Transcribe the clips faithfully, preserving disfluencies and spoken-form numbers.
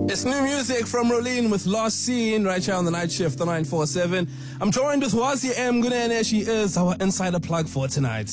It's new music from Rolene with Lost Scene right here on the night shift, the nine four seven. I'm joined with Wazi M. Gunene. She is our insider plug for tonight.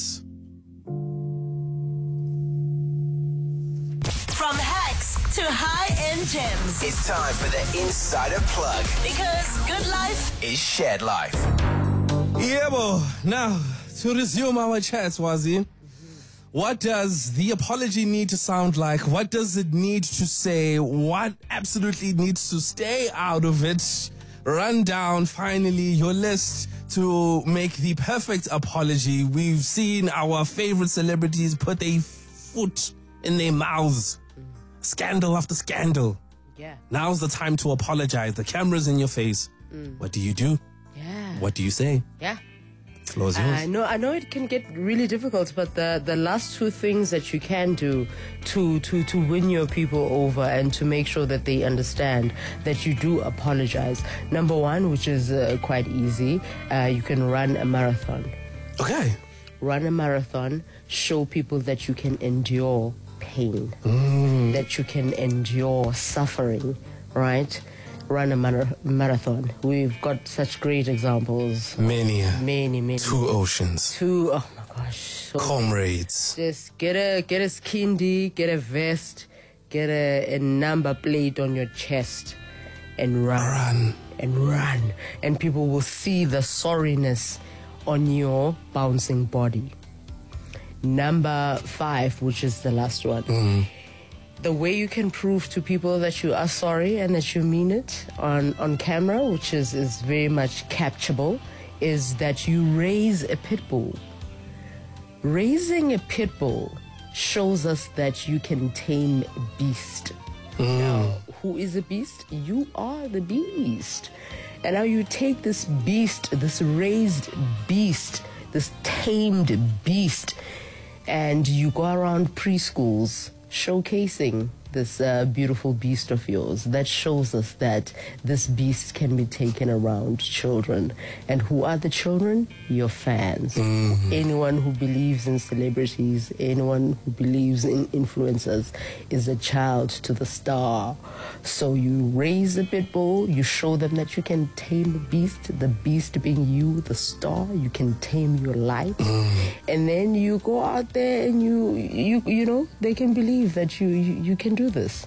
From hacks to high-end gems. It's time for the Insider Plug. Because good life is shared life. Yeah, bo. Now, to resume our chats, Wazi. What does the apology need to sound like? What does it need to say? What absolutely needs to stay out of it? Run down, finally, your list to make the perfect apology. We've seen our favorite celebrities put their foot in their mouths. Scandal after scandal. Yeah. Now's the time to apologize. The camera's in your face. Mm. What do you do? Yeah. What do you say? Yeah. Floor's yours. I know, I know it can get really difficult, but the, the last two things that you can do to, to, to win your people over and to make sure that they understand that you do apologize. Number one, which is uh, quite easy, uh, you can run a marathon. Okay. Run a marathon, show people that you can endure pain, mm. that you can endure suffering, right? Run a mar- marathon. We've got such great examples. Many. Many, many. Two oceans. Two, oh my gosh. So comrades. Just get a, get a skindy, get a vest, get a, a number plate on your chest and run. Run. And run. And people will see the sorriness on your bouncing body. Number five, which is the last one. Mm. The way you can prove to people that you are sorry and that you mean it on, on camera, which is, is very much capturable, is that you raise a pit bull. Raising a pit bull shows us that you can tame a beast. Mm. Now, who is a beast? You are the beast. And now you take this beast, this raised beast, this tamed beast, and you go around preschools showcasing this uh, beautiful beast of yours. That shows us that this beast can be taken around children. And who are the children? Your fans. Mm-hmm. Anyone who believes in celebrities, anyone who believes in influencers is a child to the star. So you raise a pit bull, you show them that you can tame the beast, the beast being you, the star, you can tame your light. Mm. And then you go out there and you, you, you know, they can believe that you, you, you can do this.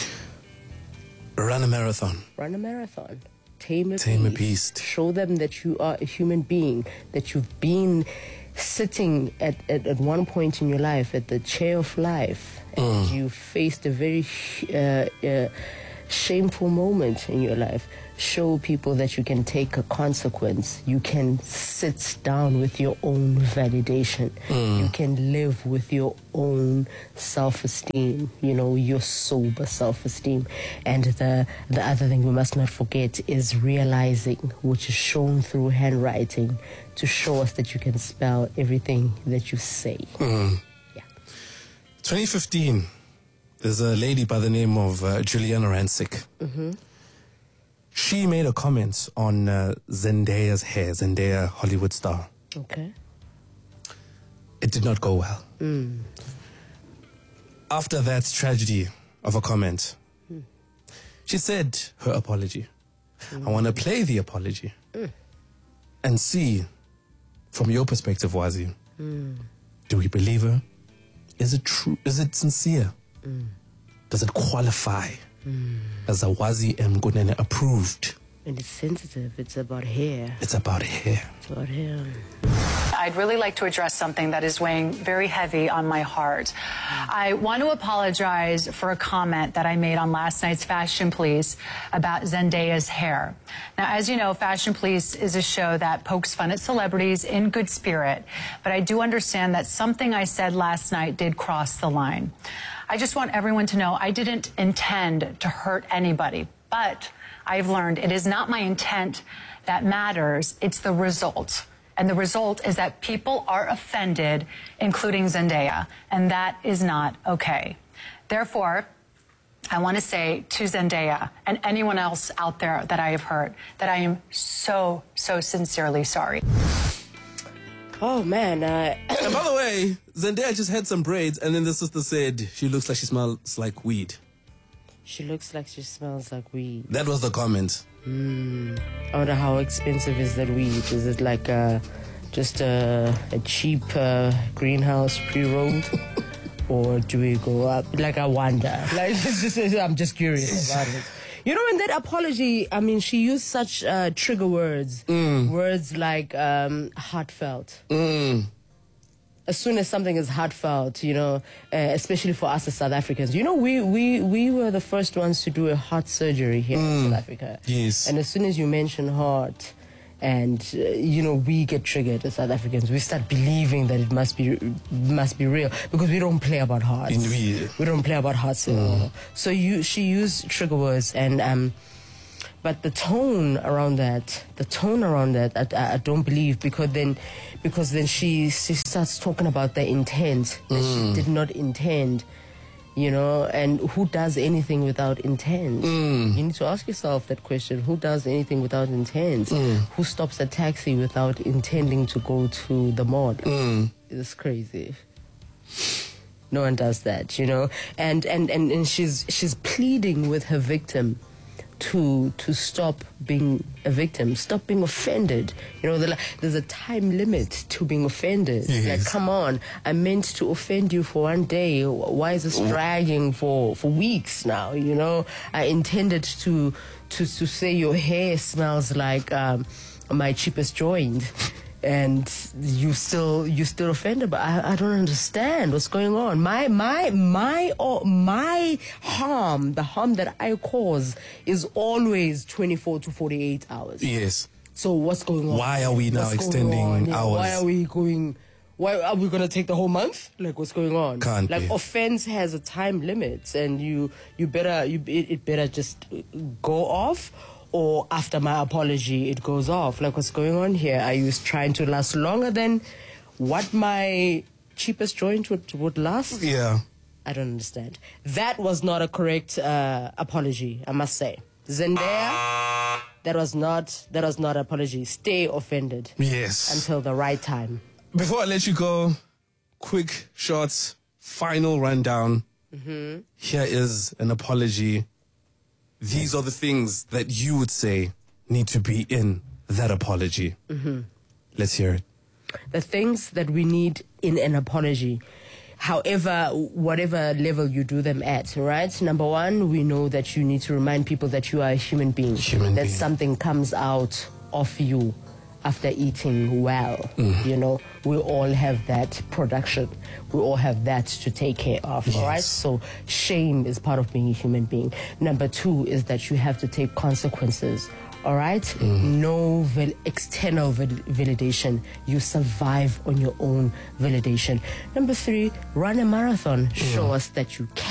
Run a marathon. Run a marathon. Tame a Tame a beast. beast. Show them that you are a human being, that you've been sitting at, at, at one point in your life at the chair of life, and Mm. you faced a very uh, uh, shameful moment in your life. Show people that you can take a consequence. You can sit down with your own validation. Mm. You can live with your own self-esteem, you know, your sober self-esteem. And the, the other thing we must not forget is realizing, which is shown through handwriting, to show us that you can spell everything that you say. Mm. Yeah. twenty fifteen, there's a lady by the name of uh, Juliana Rancic. Mm-hmm. She made a comment on uh, Zendaya's hair, Zendaya, Hollywood star. Okay. It did not go well. Mm. After that tragedy of a comment, mm. she said her apology. Mm. I want to play the apology mm. and see, from your perspective, Wazi, mm. do we believe her? Is it true? Is it sincere? Mm. Does it qualify mm. as a Wazi M. Gunene approved? And it's sensitive. It's about hair. It's about hair. It's about hair. I'd really like to address something that is weighing very heavy on my heart. I want to apologize for a comment that I made on last night's Fashion Police about Zendaya's hair. Now, as you know, Fashion Police is a show that pokes fun at celebrities in good spirit, but I do understand that something I said last night did cross the line. I just want everyone to know I didn't intend to hurt anybody, but I've learned it is not my intent that matters, it's the result. And the result is that people are offended, including Zendaya, and that is not okay. Therefore, I want to say to Zendaya and anyone else out there that I have hurt that I am so, so sincerely sorry. Oh, man. Uh, and by the way, Zendaya just had some braids, and then the sister said she looks like she smells like weed. She looks like she smells like weed. That was the comment. Mm. I wonder how expensive is that weed? Is it like a, just a, a cheap uh, greenhouse pre-rolled? Or do we go up? Like, I wonder. Like, it's just, I'm just curious about it. You know, in that apology, I mean, she used such uh, trigger words. Mm. Words like um, heartfelt. Mm. As soon as something is heartfelt, you know, uh, especially for us as South Africans, you know, we, we, we were the first ones to do a heart surgery here Mm. in South Africa. Yes. And as soon as you mention heart, and uh, you know, we get triggered as South Africans. We start believing that it must be must be real because we don't play about hearts. Indeed. We don't play about hearts at Mm. all. So you, she used trigger words, and um, but the tone around that, the tone around that, I, I don't believe because then, because then she she starts talking about the intent that Mm. she did not intend. You know, and who does anything without intent? Mm. You need to ask yourself that question. Who does anything without intent? Mm. Who stops a taxi without intending to go to the mall? Mm. It's crazy. No one does that, you know? And, and, and, and she's, she's pleading with her victim to to stop being a victim, stop being offended. You know, the, there's a time limit to being offended. Yes. Like, come on, I meant to offend you for one day. Why is this dragging for, for weeks now? You know, I intended to to to say your hair smells like um, my cheapest joint. And you still you still offended, but I, I don't understand what's going on. My my my oh, my harm, the harm that I cause, is always twenty-four to forty-eight hours. Yes. So what's going on? Why are we now What's going extending on? Yeah, hours? Why are we going? Why are we gonna take the whole month? Like, what's going on? Can't like be. Offense has a time limit, and you you better you it, it better just go off. Or after my apology, it goes off. Like, what's going on here? Are you trying to last longer than what my cheapest joint would, would last? Yeah. I don't understand. That was not a correct uh, apology, I must say. Zendaya, that was not that was not an apology. Stay offended. Yes. Until the right time. Before I let you go, quick shots, final rundown. Mm-hmm. Here is an apology. These are the things that you would say need to be in that apology. Mm-hmm. Let's hear it. The things that we need in an apology, however, whatever level you do them at, right? Number one, we know that you need to remind people that you are a human being. Human that being. something comes out of you after eating well. Mm. You know, we all have that production. We all have that to take care of, Yes. all right? So shame is part of being a human being. Number two is that you have to take consequences, all right? Mm. No val- external val- validation. You survive on your own validation. Number three, run a marathon. Show us that you can.